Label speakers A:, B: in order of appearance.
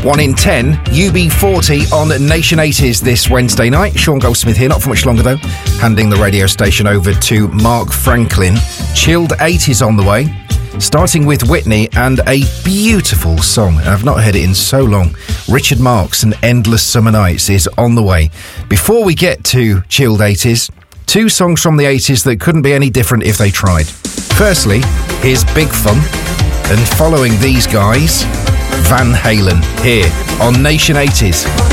A: 1 in 10, UB40 on Nation 80s this Wednesday night. Sean Goldsmith here, not for much longer though, handing the radio station over to Mark Franklin. Chilled 80s on the way, starting with Whitney and a beautiful song. I've not heard it in so long. Richard Marx and Endless Summer Nights is on the way. Before we get to Chilled 80s, 2 songs from the 80s that couldn't be any different if they tried. Firstly, here's Big Fun, and following these guys, Van Halen, here on Nation 80s.